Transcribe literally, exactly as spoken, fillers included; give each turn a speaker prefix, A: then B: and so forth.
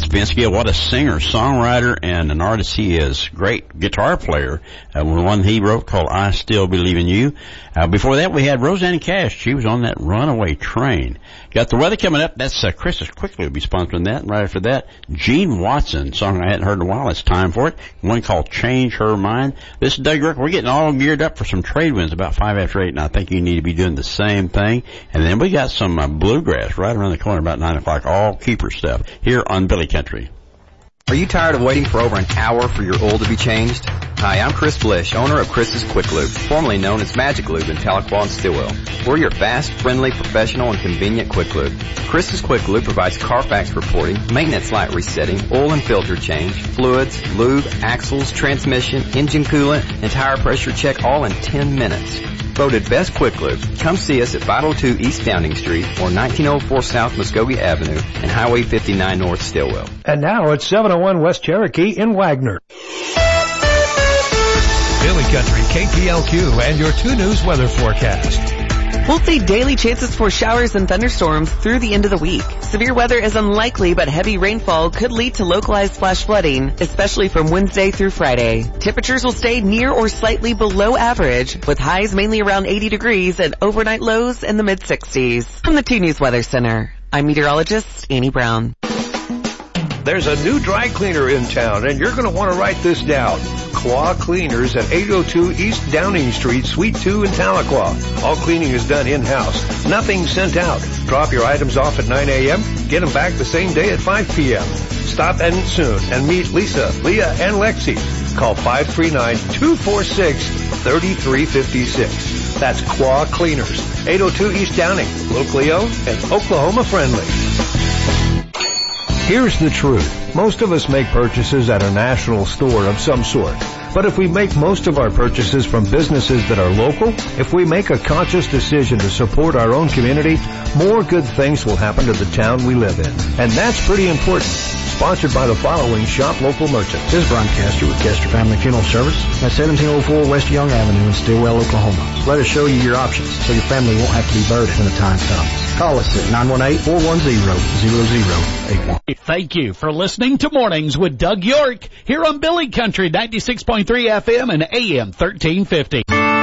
A: Vince Gill, what a singer, songwriter, and an artist he is. Great guitar player. Uh, one he wrote called I Still Believe in You. Uh, before that, we had Rosanna Cash. She was on that Runaway Train. Got the weather coming up. That's uh, Christus Quickly will be sponsoring that. And right after that, Gene Watson, song I hadn't heard in a while. It's time for it. One called Change Her Mind. This is Doug York. We're getting all geared up for some trade winds about five after eight, and I think you need to be doing the same thing. And then we got some uh, bluegrass right around the corner about nine o'clock, all keeper stuff here on Billy Country.
B: Are you tired of waiting for over an hour for your oil to be changed? Hi, I'm Chris Blish, owner of Chris's Quick Lube, formerly known as Magic Lube in Tahlequah and Stillwell. We're your fast, friendly, professional, and convenient Quick Lube. Chris's Quick Lube provides Carfax reporting, maintenance light resetting, oil and filter change, fluids, lube, axles, transmission, engine coolant, and tire pressure check all in ten minutes. Voted Best Quick Lube. Come see us at five oh two East Downing Street or nineteen oh four South Muskogee Avenue and Highway fifty-nine North Stillwell.
C: And now it's seven oh one West Cherokee in Wagner.
D: Billy Country, K P L Q, and your two News weather forecast.
E: We'll see daily chances for showers and thunderstorms through the end of the week. Severe weather is unlikely, but heavy rainfall could lead to localized flash flooding, especially from Wednesday through Friday. Temperatures will stay near or slightly below average, with highs mainly around eighty degrees and overnight lows in the mid sixties. From the two News Weather Center, I'm meteorologist Annie Brown.
D: There's a new dry cleaner in town, and you're going to want to write this down. Claw Cleaners at eight oh two East Downing Street, Suite two in Tahlequah. All cleaning is done in-house. Nothing sent out. Drop your items off at nine a.m., get them back the same day at five p.m. Stop in soon and meet Lisa, Leah, and Lexi. Call five three nine, two four six, three three five six. That's Claw Cleaners, eight oh two East Downing, locally owned and Oklahoma friendly.
C: Here's the truth. Most of us make purchases at a national store of some sort. But if we make most of our purchases from businesses that are local, if we make a conscious decision to support our own community, more good things will happen to the town we live in. And that's pretty important. Sponsored by the following shop local merchants.
F: This is Brian Castor with Castor Family Funeral Service at seventeen oh four West Young Avenue in Stillwell, Oklahoma. Let us show you your options so your family won't have to be burdened when the time comes. Call us at nine one eight, four one zero, zero zero eight one.
G: Thank you for listening to Mornings with Doug York here on Billy Country ninety-six point three F M and A M thirteen fifty.